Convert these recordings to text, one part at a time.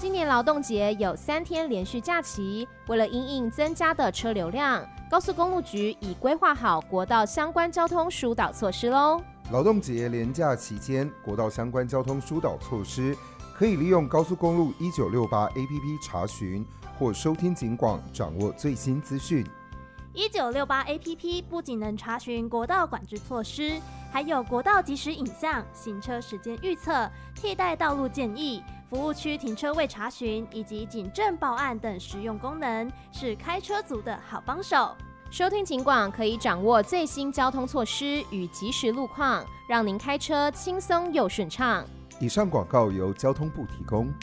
今年劳动节有3天连续假期，为了因应增加的车流量，高速公路局已规划好国道相关交通疏导措施咯。 劳动节连假期间，国道相关交通疏导措施可以利用高速公路1968 APP 查询，或收听警广掌握最新资讯。 1968 APP 不仅能查询国道管制措施，还有国道即时影像、行车时间预测、替代道路建议、服务区停车位查询以及警政报案等实用功能，是开车族的好帮手。 收听警广可以掌握最新交通措施与即时路况，让您开车轻松又顺畅。 以上广告由交通部提供。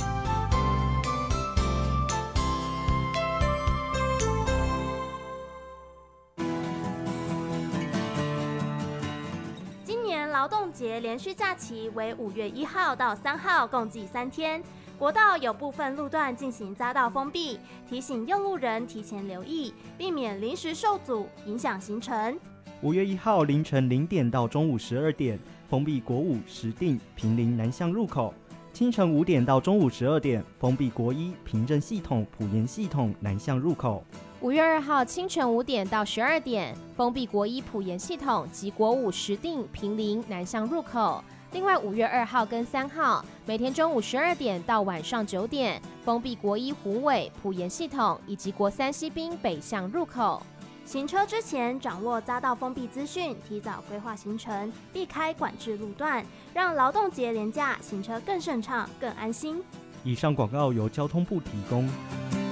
劳动节连续假期为5月1号到3号，共计3天。国道有部分路段进行匝道封闭，提醒用路人提前留意，避免临时受阻，影响行程。 5月1号凌晨0点到中午12点，封闭国5石碇坪林南向入口；清晨5点到中午12点，封闭国1平镇系统埔盐系统南向入口。 5月2号清晨5点到12点，封闭国1埔盐系统及国5石碇坪林南向入口。另外5月2号跟3号，每天中午12点到晚上9点，封闭国1虎尾埔盐系统以及国3西滨北向入口。 行车之前掌握匝道封闭资讯，提早规划行程，避开管制路段，让劳动节连假行车更顺畅、更安心。 以上广告由交通部提供。